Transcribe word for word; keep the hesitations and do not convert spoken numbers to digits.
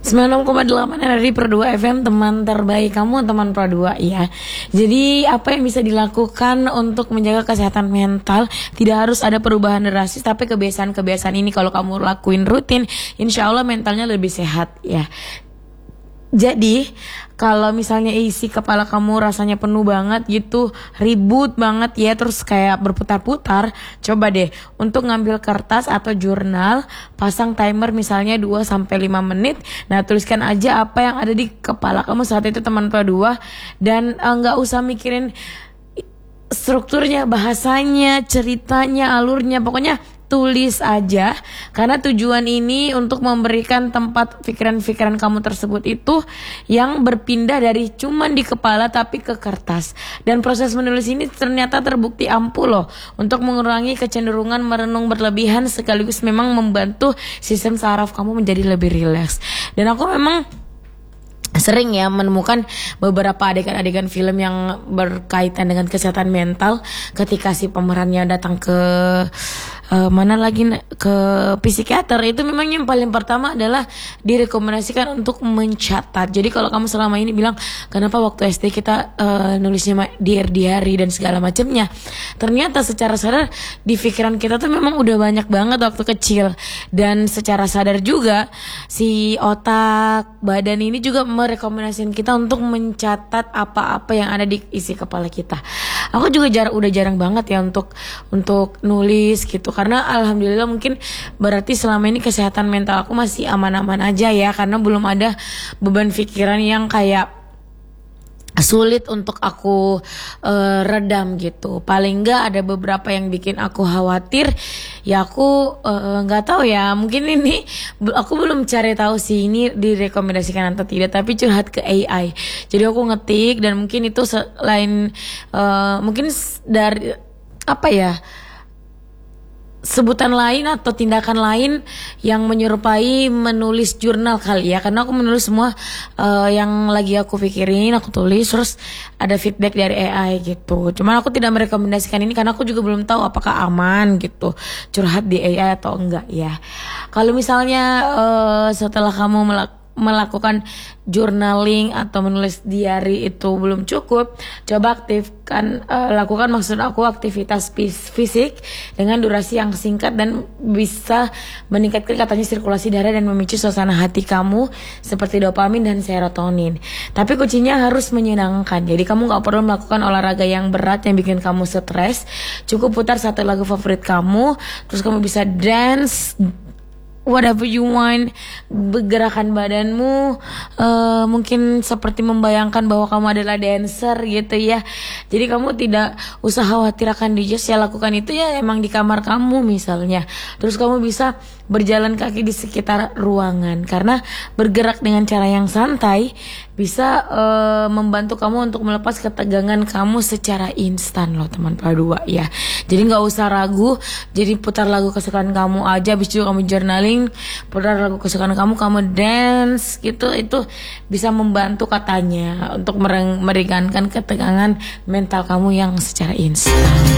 sembilan puluh enam koma delapan R R I Pro dua F M, teman terbaik kamu, teman Pro dua ya. Jadi apa yang bisa dilakukan untuk menjaga kesehatan mental? Tidak harus ada perubahan drastis, tapi kebiasaan-kebiasaan ini kalau kamu lakuin rutin, insya Allah mentalnya lebih sehat ya. Jadi kalau misalnya isi kepala kamu rasanya penuh banget gitu, ribut banget ya, terus kayak berputar-putar, coba deh untuk ngambil kertas atau jurnal, pasang timer misalnya dua sampai lima menit. Nah, tuliskan aja apa yang ada di kepala kamu saat itu, teman Pro dua, dan nggak uh, usah mikirin strukturnya, bahasanya, ceritanya, alurnya, pokoknya tulis aja, karena tujuan ini untuk memberikan tempat pikiran-pikiran kamu tersebut itu yang berpindah dari cuman di kepala tapi ke kertas. Dan proses menulis ini ternyata terbukti ampuh loh untuk mengurangi kecenderungan merenung berlebihan, sekaligus memang membantu sistem saraf kamu menjadi lebih rileks. Dan aku memang sering ya menemukan beberapa adegan-adegan film yang berkaitan dengan kesehatan mental ketika si pemerannya datang ke uh, mana lagi ke psikiater. Itu memang yang paling pertama adalah direkomendasikan untuk mencatat. Jadi kalau kamu selama ini bilang kenapa waktu S D kita uh, nulisnya diary-diary dan segala macamnya, ternyata secara sadar di pikiran kita tuh memang udah banyak banget waktu kecil, dan secara sadar juga si otak badan ini juga merekomendasikan kita untuk mencatat apa-apa yang ada di isi kepala kita. Aku juga jar- udah jarang banget ya untuk untuk nulis gitu, karena alhamdulillah mungkin berarti selama ini kesehatan mental aku masih aman-aman aja ya, karena belum ada beban pikiran yang kayak sulit untuk aku uh, redam gitu. Paling enggak ada beberapa yang bikin aku khawatir, ya aku nggak uh, tahu ya, mungkin ini aku belum cari tahu sih ini direkomendasikan atau tidak, tapi curhat ke A I. Jadi aku ngetik, dan mungkin itu selain uh, mungkin dari apa ya, sebutan lain atau tindakan lain yang menyerupai menulis jurnal kali ya, karena aku menulis semua uh, yang lagi aku pikirin, aku tulis, terus ada feedback dari A I gitu. Cuman aku tidak merekomendasikan ini karena aku juga belum tahu apakah aman gitu curhat di A I atau enggak ya. Kalau misalnya uh, setelah kamu melak- melakukan journaling atau menulis diary itu belum cukup, coba aktifkan uh, lakukan maksud aku aktivitas fisik dengan durasi yang singkat dan bisa meningkatkan katanya sirkulasi darah dan memicu suasana hati kamu seperti dopamin dan serotonin. Tapi kuncinya harus menyenangkan. Jadi kamu gak perlu melakukan olahraga yang berat yang bikin kamu stres. Cukup putar satu lagu favorit kamu, terus kamu bisa dance whatever you want, gerakan badanmu uh, mungkin seperti membayangkan bahwa kamu adalah dancer gitu ya. Jadi kamu tidak usah khawatir akan D J, ya lakukan itu ya emang di kamar kamu misalnya. Terus kamu bisa berjalan kaki di sekitar ruangan, karena bergerak dengan cara yang santai bisa uh, membantu kamu untuk melepas ketegangan kamu secara instan loh, teman Pro dua ya. Jadi nggak usah ragu, jadi putar lagu kesukaan kamu aja, habis itu kamu journaling, putar lagu kesukaan kamu, kamu dance gitu, itu bisa membantu katanya untuk meringankan ketegangan mental kamu yang secara instan.